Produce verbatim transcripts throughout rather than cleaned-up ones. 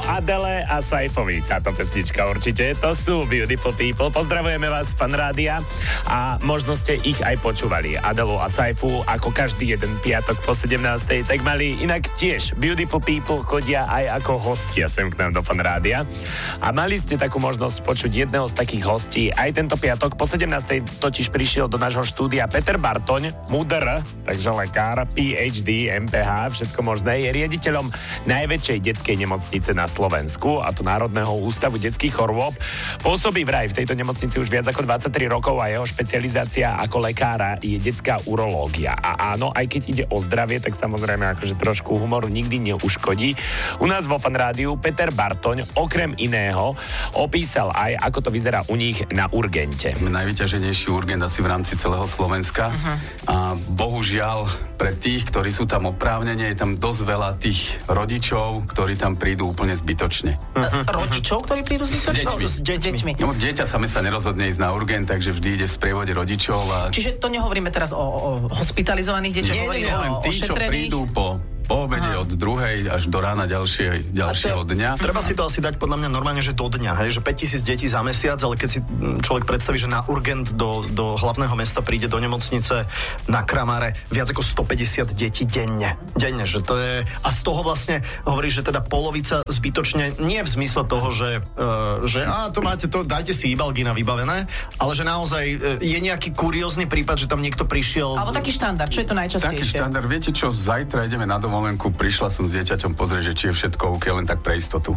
Adele a Saifovi táto pesnička určite. To sú Beautiful People. Pozdravujeme vás, Fan Rádia, a možno ste ich aj počúvali. Adelu a Saifu ako každý jeden piatok po sedemnástej, tak mali inak tiež Beautiful People chodia aj ako hostia sem k nám do Fan Rádia. A mali ste takú možnosť počuť jedného z takých hostí aj tento piatok. Po sedemnástej totiž prišiel do nášho štúdia Peter Bartoň, MUDr, takže lekár, pé há dé, em pé há, všetko možné. Je riaditeľom najväčšej detskej nemocnice na Slovensku, a to Národného ústavu detských chorôb. Pôsobí vraj v tejto nemocnici už viac ako dvadsaťtri rokov a jeho špecializácia ako lekára je detská urológia. A áno, aj keď ide o zdravie, tak samozrejme akože trošku humoru nikdy neuškodí. U nás vo Fan Rádiu Peter Bartoň okrem iného opísal aj, ako to vyzerá u nich na urgente. Najvyťaženejší urgent asi v rámci celého Slovenska. Uh-huh. A bohužiaľ pre tých, ktorí sú tam oprávnení, je tam dosť veľa tých rodičov, ktorí tam prídu úplne zbytočne. Uh-huh. Rodičov, ktorí prídu zbytočne? Deťmi. S deťmi. No, dieťa same sa nerozhodne ísť na urgent, takže vždy ide v sprievode rodičov. A... Čiže to nehovoríme teraz o, o hospitalizovaných deťoch, hovoríme o tí, čo ošetrených? prídu po po obede od druhej až do rána ďalšie, ďalšieho to... dňa. Treba si to asi dať podľa mňa normálne, že do dňa, hej, že päťtisíc detí za mesiac, ale keď si človek predstaví, že na urgent do, do hlavného mesta príde do nemocnice na Kramare viac ako stopäťdesiat detí denne. Denne, že to je... A z toho vlastne hovorí, že teda polovica zbytočne, nie v zmysle toho, že, uh, že a to máte to, dajte si Ibalgina vybavené, ale že naozaj uh, je nejaký kuriózny prípad, že tam niekto prišiel... Alebo taký štandard, čo je to najčastejšie? Taký štandard, viete čo, zajtra ideme na dovolenku, prišla som s dieťaťom pozrieť, že či je všetko OK, len tak pre istotu.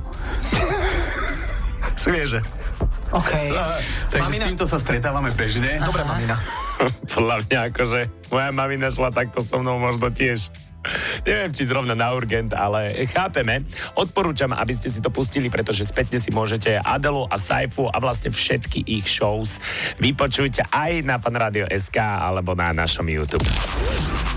Svieže. OK. Takže Mamina... s týmto sa stretávame bežne. Dobre, mamina. Podľa mňa akože moja mamina šla takto so mnou možno tiež. Neviem, či zrovna na urgent, ale chápeme. Odporúčam, aby ste si to pustili, pretože spätne si môžete Adelu a Saifu a vlastne všetky ich shows vypočuť aj na fanradio bodka es ká alebo na našom YouTube.